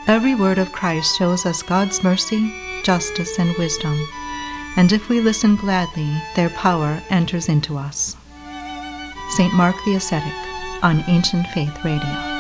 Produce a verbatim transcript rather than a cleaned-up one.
Every word of Christ shows us God's mercy, justice, and wisdom, and if we listen gladly, their power enters into us. Saint Mark the Ascetic on Ancient Faith Radio.